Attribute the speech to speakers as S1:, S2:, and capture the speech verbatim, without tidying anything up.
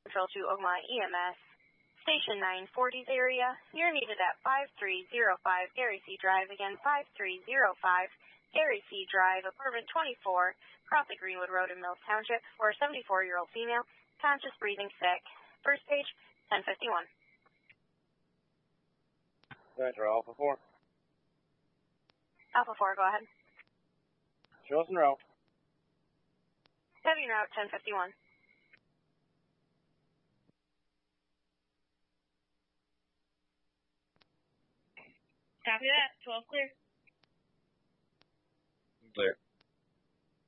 S1: Patrol to Ogama E M S, Station nine forties area. You're needed at five three zero five Gary C. Drive. Again, five three zero five Gary C. Drive, apartment twenty-four, across the Greenwood Road in Mills Township, for a seventy-four-year-old female, conscious, breathing, sick. First page, ten fifty-one.
S2: Metro Alpha four.
S1: Alpha four, go ahead.
S2: Show us en route.
S1: Heavy en route, ten fifty-one.
S3: Copy that. twelve clear.
S2: Clear.